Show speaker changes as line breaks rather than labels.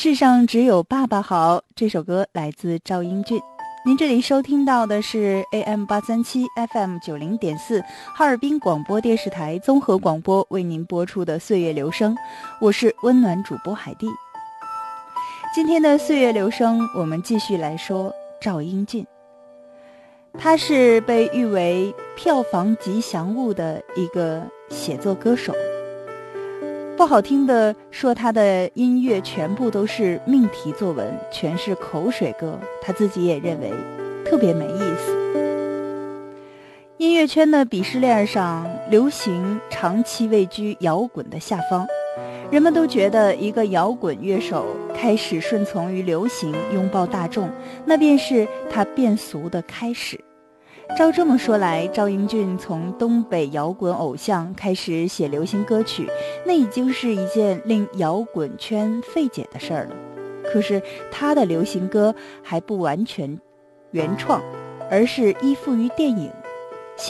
世上只有爸爸好，这首歌来自赵英俊。您这里收听到的是 AM837 FM90.4 哈尔滨广播电视台综合广播为您播出的岁月留声，我是温暖主播海蒂。今天的岁月留声，我们继续来说赵英俊。他是被誉为票房吉祥物的一个写作歌手。不好听的说，他的音乐全部都是命题作文，全是口水歌，他自己也认为特别没意思。音乐圈的鄙视链上，流行长期位居摇滚的下方，人们都觉得一个摇滚乐手开始顺从于流行，拥抱大众，那便是他变俗的开始。照这么说来，赵英俊从东北摇滚偶像开始写流行歌曲，那已经是一件令摇滚圈费解的事儿了。可是他的流行歌还不完全原创，而是依附于电影。